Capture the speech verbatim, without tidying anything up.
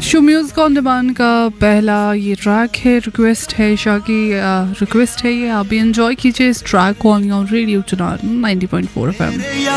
Show music on demand का पहला ये ट्रैक है, रिक्वेस्ट है ईशा की, रिक्वेस्ट है ये, आप भी एंजॉय कीजिए इस ट्रैक को on radio Chunar ninety point four F M.